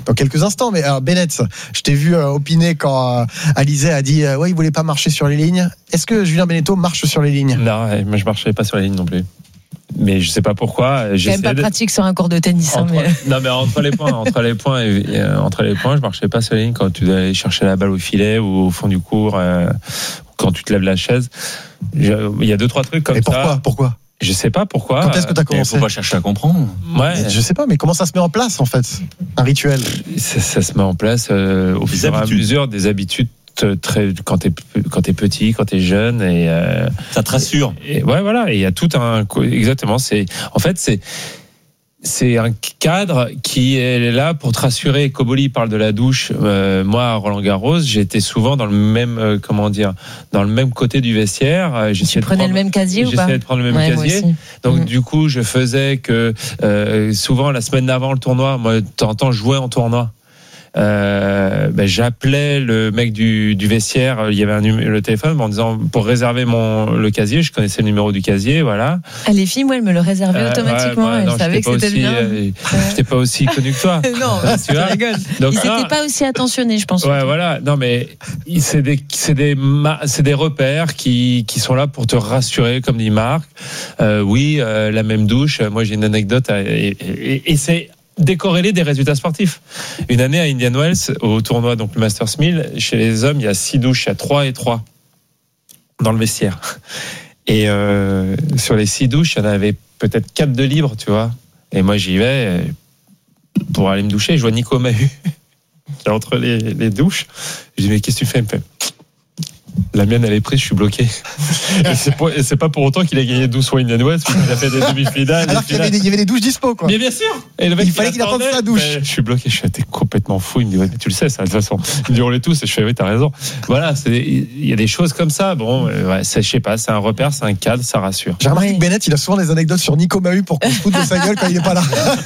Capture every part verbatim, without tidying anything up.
dans quelques instants. Mais alors, Bennett, je t'ai vu euh, opiner quand euh, Alizé a dit euh, ouais, il voulait pas marcher sur les lignes. Est-ce que Julien Benneteau marche sur les lignes ? Non, moi je marchais pas sur les lignes non plus. Mais je sais pas pourquoi. C'est même pas de... pratique sur un court de tennis. Entre... Hein, mais... Non, mais entre les points, entre les points, et, et, euh, entre les points, je marchais pas sur les lignes quand tu dois aller chercher la balle au filet ou au fond du court, euh, quand tu te lèves la chaise. Il y a deux trois trucs comme et pourquoi, ça. Pourquoi Je sais pas pourquoi. Quand est-ce que tu as commencé ? Faut pas chercher à comprendre. Ouais. Je sais pas, mais comment ça se met en place en fait ? Un rituel. Ça, ça se met en place euh, au fur et à mesure des habitudes. Très, quand t'es quand t'es petit, quand t'es jeune et euh, ça te rassure. Et, ouais, voilà. Et il y a tout un exactement. C'est en fait c'est c'est un cadre qui est là pour te rassurer. Koboli parle de la douche. Euh, moi, à Roland Garros, j'étais souvent dans le même euh, comment dire, dans le même côté du vestiaire. Tu prenais le même casier ou pas ? J'essayais de prendre le même ouais, casier. Donc mmh. du coup, je faisais que euh, souvent la semaine d'avant le tournoi, moi, de temps en temps, je jouais en tournoi. Euh, ben, j'appelais le mec du, du vestiaire, il y avait un numéro, le téléphone en disant pour réserver mon le casier, je connaissais le numéro du casier, voilà. Ah, les filles, moi, elles me le réservaient euh, automatiquement, ouais, ouais, elles non, savaient que c'était aussi, bien. Euh, j'étais pas aussi connu que toi. Non, tu rigoles. Donc, ils n'étaient pas aussi attentionnés, je pense. Ouais, voilà. Non, mais c'est des, c'est des, c'est des repères qui, qui sont là pour te rassurer, comme dit Marc. Euh, oui, euh, la même douche. Moi, j'ai une anecdote à, et, et, et c'est décorrélé des résultats sportifs. Une année à Indian Wells, au tournoi, donc le Masters mille, chez les hommes, il y a six douches, il y a trois et trois dans le vestiaire. Et euh, sur les six douches, il y en avait peut-être quatre de libres, tu vois. Et moi, j'y vais pour aller me doucher. Je vois Nico Mahut entre les, les douches. Je dis, mais qu'est-ce que tu fais ? Il me fait, la mienne, elle est prise, je suis bloqué. Et c'est, pour, et c'est pas pour autant qu'il a gagné douze fois Indian Wells, il a fait des demi-finales. Alors qu'il y avait, des, il y avait des douches dispo, quoi. Mais bien sûr. Et le mec, il fallait qu'il attende sa douche. Je suis bloqué, je suis t'es complètement fou. Il me dit, ouais, mais tu le sais, ça, de toute façon. Il me dit, on l'est tous. Et je fais, oui, t'as raison. Voilà, c'est, il y a des choses comme ça. Bon, ouais, c'est, je sais pas, c'est un repère, c'est un cadre, ça rassure. J'ai remarqué que Bennett, il a souvent des anecdotes sur Nico Mahut pour qu'on se foute de sa gueule quand il est pas là.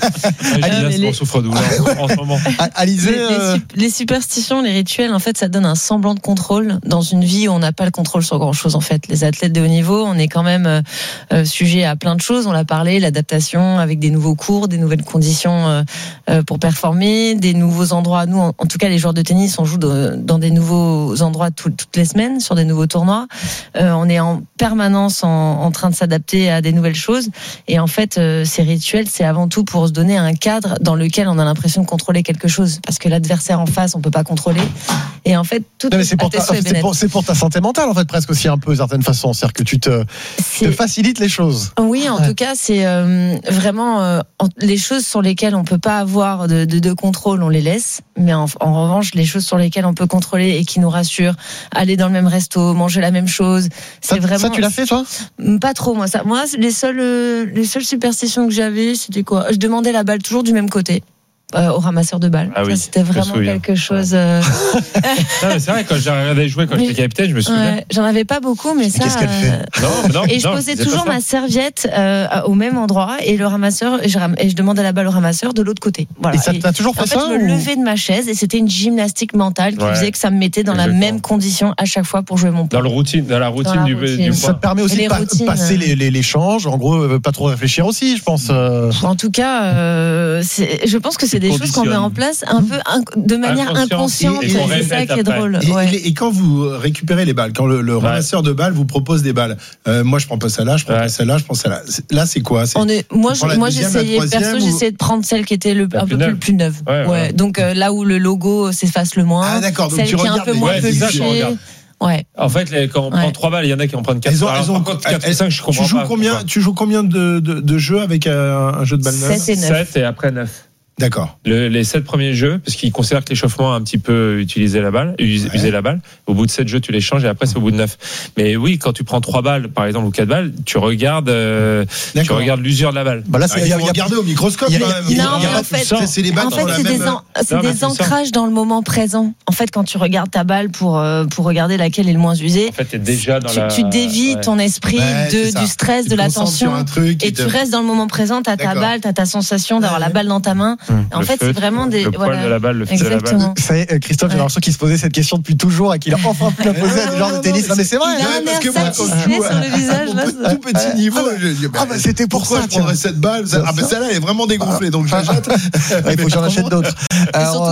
Alice, les... on souffre douleur en ce moment. Alizé, les, euh... les superstitions, les rituels, en fait, ça donne un semblant de contrôle dans une vie où on n'a pas le contrôle sur grand chose en fait. Les athlètes de haut niveau, on est quand même euh, sujet à plein de choses. On l'a parlé, l'adaptation avec des nouveaux cours, des nouvelles conditions euh, euh, pour performer, des nouveaux endroits. Nous, en, en tout cas, les joueurs de tennis, on joue de, dans des nouveaux endroits tout, toutes les semaines sur des nouveaux tournois. Euh, on est en permanence en, en train de s'adapter à des nouvelles choses. Et en fait, euh, ces rituels, c'est avant tout pour se donner un cadre dans lequel on a l'impression de contrôler quelque chose, parce que l'adversaire en face, on peut pas contrôler. Et en fait, tout. Non, mais c'est pour, ta, c'est, pour, c'est pour ta santé mentale en fait. Presque aussi un peu d'une certaine façon, c'est-à-dire que tu te, te facilites les choses. Oui, en ouais. tout cas, c'est euh, vraiment euh, les choses sur lesquelles on peut pas avoir de, de, de contrôle, on les laisse. Mais en, en revanche, les choses sur lesquelles on peut contrôler et qui nous rassurent, aller dans le même resto, manger la même chose, c'est ça, vraiment. Ça, tu l'as fait, toi ? Pas trop, moi. Ça, moi, les seules, euh, les seules superstitions que j'avais, c'était quoi ? Je demandais la balle toujours du même côté. Euh, au ramasseur de balles. Ah oui, ça, c'était vraiment quelque chose. Euh... non, mais c'est vrai, quand j'ai regardé jouer, quand mais, j'étais capitaine, je me souviens. Ouais, j'en avais pas beaucoup, mais ça. Qu'est-ce qu'elle fait euh... non, non, Et je non, posais toujours ma serviette euh, au même endroit et le ramasseur, et je, ram... et je demandais la balle au ramasseur de l'autre côté. Voilà. Et ça t'a toujours fait en fait, ça je me ou... levais de ma chaise et c'était une gymnastique mentale qui ouais. faisait que ça me mettait dans Exactement. la même condition à chaque fois pour jouer mon point. Dans, le routine, dans la routine, dans la du, routine. du Ça te permet aussi de pa- routines, passer les, les, l'échange, en gros, pas trop réfléchir aussi, je pense. Euh... En tout cas, euh, c'est, je pense que c'est des choses qu'on met en place un peu de manière inconsciente, et, et c'est ça qui est drôle. Et, ouais. et, et quand vous récupérez les balles, quand le, le ouais. ramasseur de balles vous propose des balles, euh, moi je prends pas celle-là, je prends ouais. pas celle-là, je prends celle-là. Là c'est quoi c'est, On est, Moi, je, moi j'essayais, perso, ou... j'essayais de prendre celle qui était le, un peu plus, plus neuve. Ouais, ouais. Ouais. Donc euh, là où le logo s'efface le moins, ah, d'accord, donc celle tu qui est un peu moins peluchée. Ouais. En fait, les, quand on prend trois balles, il y en a qui en prennent quatre. Elles ont, elles ont, quatre ou cinq, je comprends tu joues pas. Combien, tu joues combien de, de, de jeux avec un, un jeu de balle neuf ? sept et neuf. sept et après neuf. D'accord. Le, les sept premiers jeux, parce qu'ils considèrent que l'échauffement a un petit peu utilisé la balle, usé, ouais. usé la balle. Au bout de sept jeux, tu les changes et après c'est au bout de neuf. Mais oui, quand tu prends trois balles, par exemple, ou quatre balles, tu regardes, euh, tu regardes l'usure de la balle. Bah là, c'est, ah, il faut regarder au microscope. Il y a, quand même. Il y a, non, mais en fait, c'est, c'est, les balles en fait, c'est même... des, en, c'est non, des ancrages dans le moment présent. En fait, quand tu regardes ta balle pour euh, pour regarder laquelle est le moins usée, en fait, t'es déjà dans tu, la... tu dévies ouais. ton esprit ouais, de, du stress, tu de la tension, et te... tu restes dans le moment présent. T'as ta balle, t'as ta sensation d'avoir la balle dans ta main. En fait, c'est vraiment des le poil voilà. de la balle, le fil de la balle. Vous savez, Christophe, j'ai l'impression qu'il se posait cette question depuis toujours et qu'il a enfin pu la poser à des joueurs de tennis. Non, mais c'est vrai. Il a un air satisfait sur le visage. Tout petit niveau. Ah bah c'était pour ça. Je prendrais cette balle. Ah bah celle-là elle est vraiment dégonflée, donc je la jette. Il faut que j'en achète d'autres.